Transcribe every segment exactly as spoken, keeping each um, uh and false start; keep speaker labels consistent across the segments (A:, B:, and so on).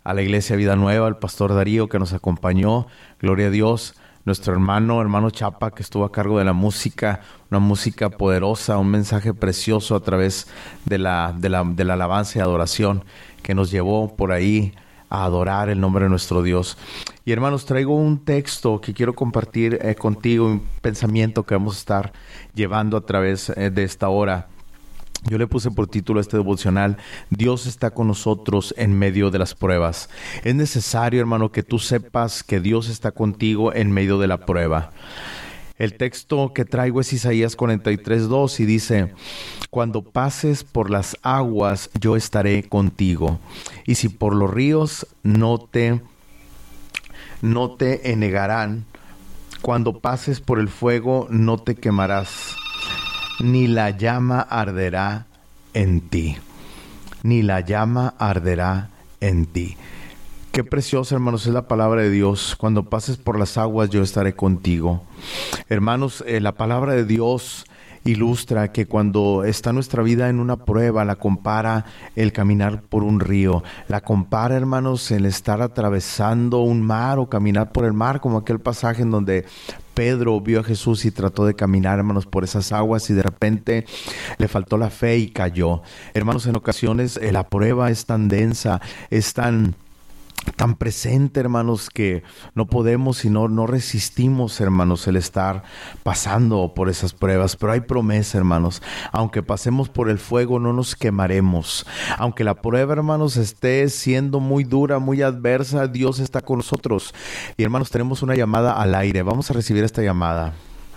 A: a la Iglesia Vida Nueva, al pastor Darío que nos acompañó, gloria a Dios, nuestro hermano, hermano Chapa, que estuvo a cargo de la música, una música poderosa, un mensaje precioso a través de la, de la, de la alabanza y adoración que nos llevó por ahí a adorar el nombre de nuestro Dios. Y hermanos, traigo un texto que quiero compartir eh, contigo, un pensamiento que vamos a estar llevando a través eh, de esta hora. Yo le puse por título a este devocional: Dios está con nosotros en medio de las pruebas. Es necesario, hermano, que tú sepas que Dios está contigo en medio de la prueba. El texto que traigo es Isaías cuarenta y tres, dos y dice: cuando pases por las aguas, yo estaré contigo. Y si por los ríos, no te, no te enegarán. Cuando pases por el fuego, no te quemarás, ni la llama arderá en ti. Ni la llama arderá en ti. Qué preciosa, hermanos, es la palabra de Dios. Cuando pases por las aguas, yo estaré contigo. Hermanos, eh, la palabra de Dios ilustra que cuando está nuestra vida en una prueba, la compara el caminar por un río. La compara, hermanos, el estar atravesando un mar o caminar por el mar, como aquel pasaje en donde Pedro vio a Jesús y trató de caminar, hermanos, por esas aguas y de repente le faltó la fe y cayó. Hermanos, en ocasiones eh, la prueba es tan densa, es tan... tan presente, hermanos, que no podemos y no, no resistimos, hermanos, el estar pasando por esas pruebas. Pero hay promesa, hermanos. Aunque pasemos por el fuego, no nos quemaremos. Aunque la prueba, hermanos, esté siendo muy dura, muy adversa, Dios está con nosotros. Y, hermanos, tenemos una llamada al aire. Vamos a recibir esta llamada.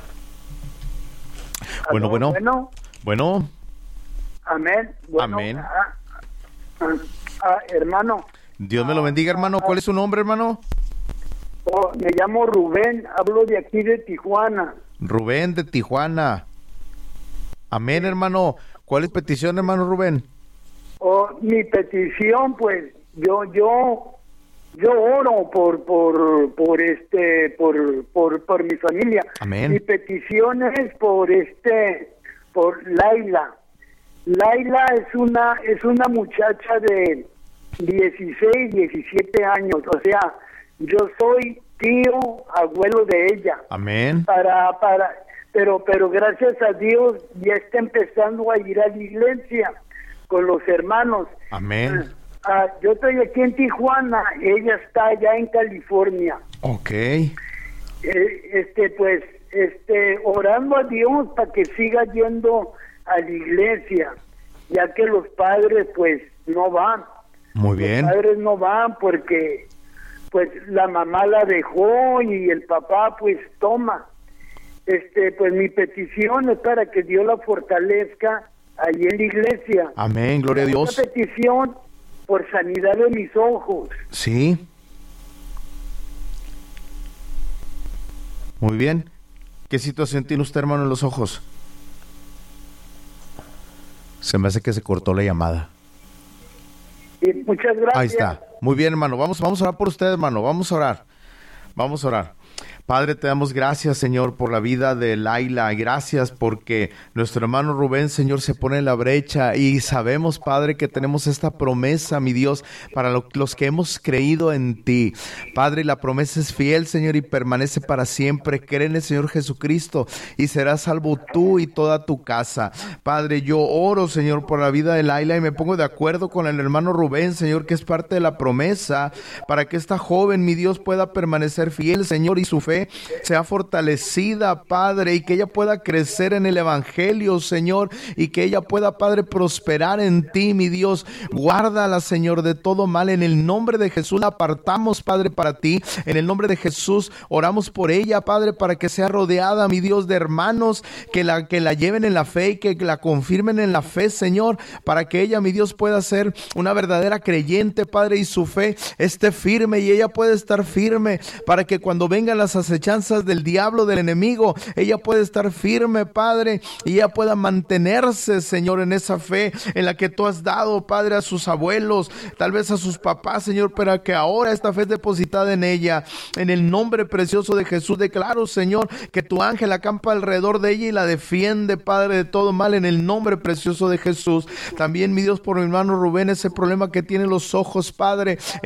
A: Bueno, bueno. Bueno. Bueno.
B: Amén. Bueno,
A: Amén.
B: Ah, ah, ah, hermano.
A: Dios me lo bendiga, hermano. ¿Cuál es su nombre, hermano?
B: Oh, me llamo Rubén, hablo de aquí de Tijuana.
A: Rubén de Tijuana. Amén, hermano. ¿Cuál es petición, hermano Rubén?
B: Oh, mi petición, pues, yo, yo, yo oro por, por, por este, por, por, por mi familia.
A: Amén.
B: Mi petición es por este, por Laila. Laila es una, es una muchacha de dieciséis, diecisiete años, o sea, yo soy tío, abuelo de ella.
A: Amén.
B: Para, para, pero, pero gracias a Dios ya está empezando a ir a la iglesia con los hermanos.
A: Amén.
B: Ah, yo estoy aquí en Tijuana, ella está allá en California.
A: Ok.
B: Eh, este, pues, este, orando a Dios para que siga yendo a la iglesia, ya que los padres, pues, no van.
A: Muy bien.
B: Los padres no van porque pues la mamá la dejó y el papá pues toma. Este, pues mi petición es para que Dios la fortalezca allí en la iglesia.
A: Amén, gloria a Dios.
B: Una petición por sanidad de mis ojos.
A: Sí. Muy bien. ¿Qué situación tiene usted, hermano, en los ojos? Se me hace que se cortó la llamada.
B: Y muchas gracias.
A: Ahí está. Muy bien, hermano. Vamos, vamos a orar por usted, hermano. Vamos a orar. Vamos a orar. Padre, te damos gracias, Señor, por la vida de Laila. Gracias porque nuestro hermano Rubén, Señor, se pone en la brecha y sabemos, Padre, que tenemos esta promesa, mi Dios, para lo, los que hemos creído en ti. Padre, la promesa es fiel, Señor, y permanece para siempre. Cree en el Señor Jesucristo y serás salvo tú y toda tu casa. Padre, yo oro, Señor, por la vida de Laila y me pongo de acuerdo con el hermano Rubén, Señor, que es parte de la promesa para que esta joven, mi Dios, pueda permanecer fiel, Señor, y su fe sea fortalecida, Padre, y que ella pueda crecer en el Evangelio, Señor, y que ella pueda, Padre, prosperar en ti, mi Dios. Guárdala, Señor, de todo mal. En el nombre de Jesús la apartamos, Padre, para ti. En el nombre de Jesús oramos por ella, Padre, para que sea rodeada, mi Dios, de hermanos que la, que la lleven en la fe y que la confirmen en la fe, Señor, para que ella, mi Dios, pueda ser una verdadera creyente, Padre, y su fe esté firme y ella pueda estar firme, para que cuando vengan las acechanzas del diablo, del enemigo, ella puede estar firme, Padre, y ella pueda mantenerse, Señor, en esa fe en la que tú has dado, Padre, a sus abuelos, tal vez a sus papás, Señor, pero que ahora esta fe es depositada en ella. En el nombre precioso de Jesús declaro, Señor, que tu ángel acampa alrededor de ella y la defiende, Padre, de todo mal, en el nombre precioso de Jesús. También, mi Dios, por mi hermano Rubén, ese problema que tiene los ojos, Padre,